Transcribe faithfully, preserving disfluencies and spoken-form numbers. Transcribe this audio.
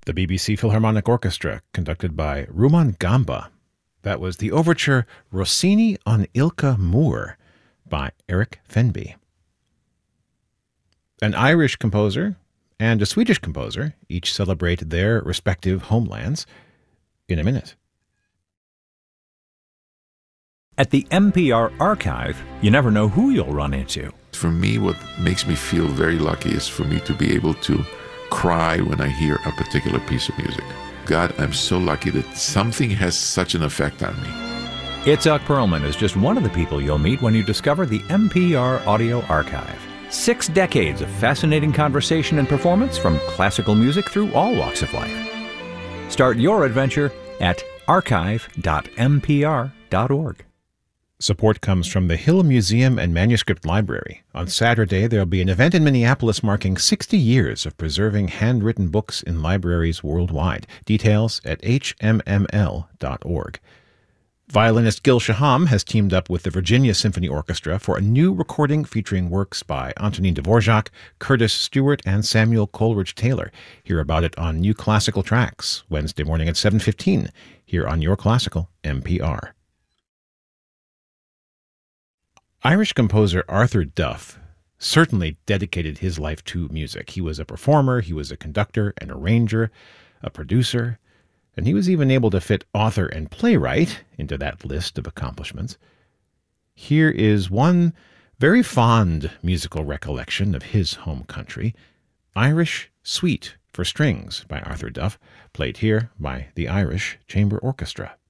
The B B C Philharmonic Orchestra, conducted by Rumon Gamba. That was the overture Rossini on Ilka Moor by Eric Fenby. An Irish composer and a Swedish composer each celebrate their respective homelands in a minute. At the N P R Archive, you never know who you'll run into. For me, what makes me feel very lucky is for me to be able to cry when I hear a particular piece of music. God, I'm so lucky that something has such an effect on me. Itzhak Perlman is just one of the people you'll meet when you discover the N P R Audio Archive. Six decades of fascinating conversation and performance from classical music through all walks of life. Start your adventure at archive dot n p r dot org. Support comes from the Hill Museum and Manuscript Library. On Saturday, there will be an event in Minneapolis marking sixty years of preserving handwritten books in libraries worldwide. Details at h m m l dot org. Violinist Gil Shaham has teamed up with the Virginia Symphony Orchestra for a new recording featuring works by Antonin Dvorak, Curtis Stewart, and Samuel Coleridge Taylor. Hear about it on New Classical Tracks, Wednesday morning at seven fifteen, here on Your Classical N P R. Irish composer Arthur Duff certainly dedicated his life to music. He was a performer, he was a conductor, an arranger, a producer, and he was even able to fit author and playwright into that list of accomplishments. Here is one very fond musical recollection of his home country, Irish Suite for Strings by Arthur Duff, played here by the Irish Chamber Orchestra.